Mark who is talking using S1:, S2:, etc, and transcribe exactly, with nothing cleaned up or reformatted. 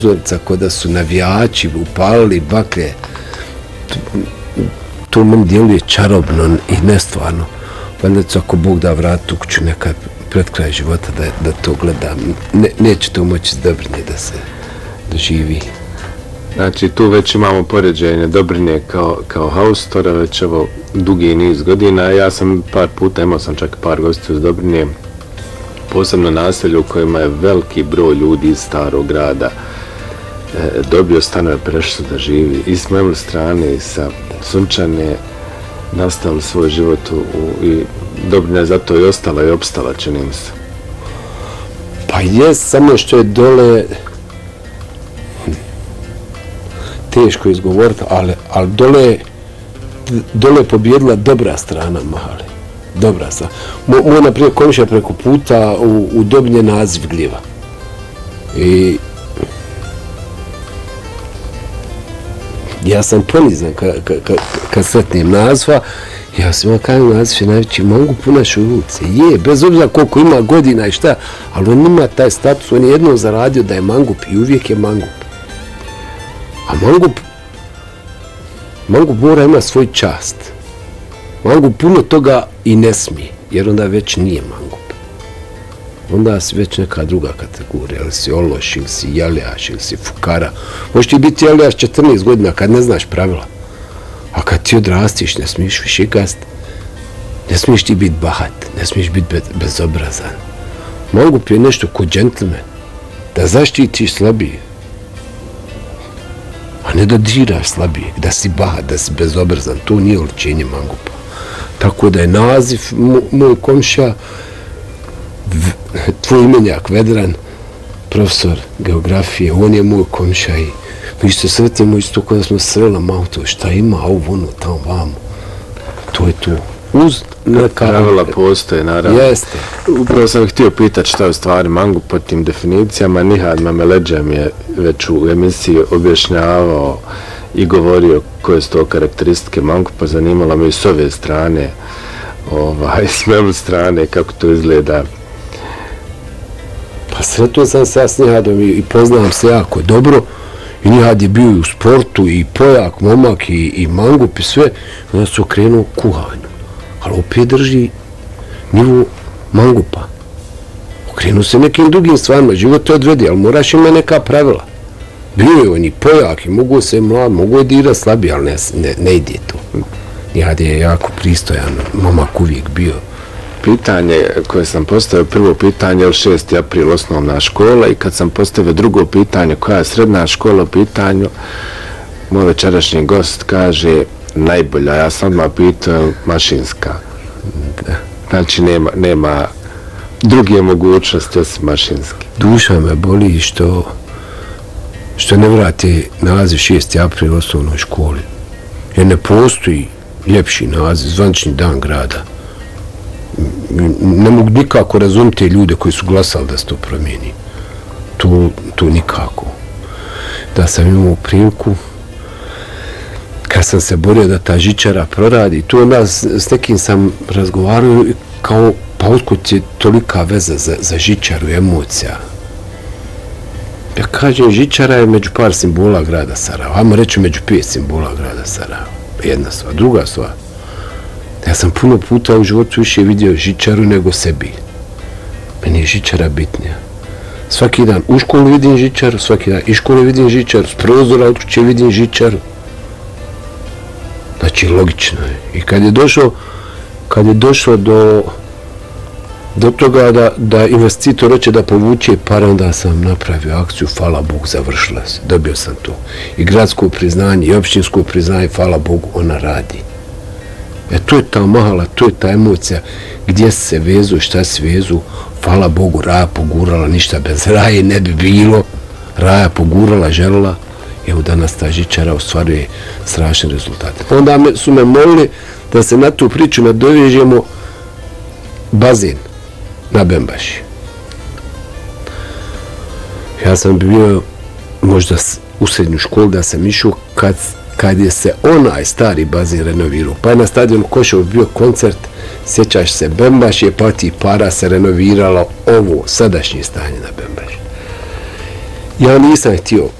S1: Zorica kada su navijači upalili baklje, to, to meni djeluje čarobno i nestvarno. Valjda ću ako Bog da vrati u kuću nekad pred kraj života da, da to gledam. Ne, neće to moći s Dobrnje da se doživi.
S2: Znači tu već imamo poređenje Dobrnje kao, kao haustora, već evo dugi niz godina. Ja sam par puta, imao sam čak par gostiju iz Dobrnje, posebno naselju u kojima je veliki broj ljudi iz starog grada e, dobio stanove, prešli su da živi i s moje strane i sa Sunčane, nastavili svoj život u, u, i Dobrnja je zato i ostala i opstala, čini mi se.
S1: Pa je, samo što je dole teško izgovoriti, ali, ali dole dole je pobjedila dobra strana Mahale. Dobra strana. Mo, moj naprijed komšija preko puta u, u Dobrnje naziv gljiva. I ja sam ponizan kad ka, ka, ka sretnim nazva. Ja sam imao kajem naziv je najveći mangup u našoj ulici. Je, bez obzira koliko ima godina i šta, ali on ima taj status, on je jednom zaradio da je mangup i uvijek je mangup. A mangup, mangup mora ima svoj čast. Mangup puno toga i ne smije, jer onda već nije mangup. Onda si već neka druga kategorija, ili si ološ, ili si jeljaš, ili si fukara. Možeš ti biti jeljaš četrnaest godina kad ne znaš pravila. A kad ti odrastiš, ne smiješ više gast, ne smiješ ti biti bahat, ne smiješ biti be, bezobrazan. Mangup je nešto ko džentlmen, da zaštitiš slabije, a ne da diraš slabije, da si bahat, da si bezobrazan. To nije oličenje mangupa. Tako da je naziv moj komšija, tvoj imenjak Vedran, profesor geografije, on je moj komšija i mi se sretimo isto kada smo sreli malo to, šta ima, ovo, ono, tamo, vamo. To je to. Uz neka...
S2: Pravila postoje, naravno.
S1: Jeste.
S2: Upravo sam htio pitati šta je u stvari mangup po tim definicijama. Nihad Mameleđa mi je već u emisiji objašnjavao i govorio koje su to karakteristike mangupa. Zanimalo me i s ove strane, ovaj, s meme strane, kako to izgleda.
S1: Pa sretno sam se ja s Nihadom i, i poznam se jako dobro. I Nihad je bio i u sportu, i pojak, momak, i, i mangup, i sve. Onda su okrenuo kuhanju. Ali opet drži nivo mangupa. Okrenu se nekim drugim stvarima. Život te odvedi, ali moraš ima neka pravila. Bio je on i pojak, i mogu se mlad, mogu je dirati slabije, ali ne, ne, ne ide to. Nihad je jako pristojan, momak uvijek bio.
S2: Pitanje koje sam postavio, prvo pitanje je šesti april osnovna škola i kad sam postavio drugo pitanje koja je srednja škola u pitanju, moj večerašnji gost kaže najbolja, ja sam odmah pitao mašinska.
S1: Da.
S2: Znači nema, nema druge mogućnosti osim mašinski.
S1: Duša me boli što što ne vrati naziv šesti april osnovnoj školi. Jer ne postoji ljepši naziv, zvanični dan grada. Ne mogu nikako razumjeti ljude koji su glasali da se to promijeni. To, to nikako. Da sam imao priliku, kad sam se borio da ta žičara proradi, tu onda s, s nekim sam razgovarao kao, pa otkud je tolika veza za, za žičaru, emocija. Ja kažem, žičara je među par simbola grada Sarajeva. Ajmo reći među pet simbola grada Sarajeva. Jedna stvar. Druga stvar. Ja sam puno puta u životu više vidio žičaru nego sebi. Meni je žičara bitnija. Svaki dan u školu vidim žičaru, svaki dan iz škole vidim žičaru, s prozora od kuće vidim žičaru. Znači, logično je. I kad je došlo, kad je došlo do, do toga da, da investitor hoće da povuče par, onda sam napravio akciju, hvala Bogu, završila se. Dobio sam to. I gradsko priznanje, i općinsko priznanje, hvala Bogu, ona radi. E, to je ta mahala, to je ta emocija gdje se vezu, šta se vezu. Hvala Bogu, Raja pogurala, ništa bez Raje ne bi bilo. Raja pogurala, želila. Evo danas ta žičara ostvaruje strašne rezultate. Onda me, su me molili da se na tu priču nadovežemo bazen na Bembaši. Ja sam bio možda u srednju školu da sam išao kad kad je se onaj stari bazen renovirao. Pa je na stadionu Koševo bio koncert, sjećaš se, Bembaš je pa ti para se renoviralo ovo sadašnje stanje na Bembaš. Ja nisam htio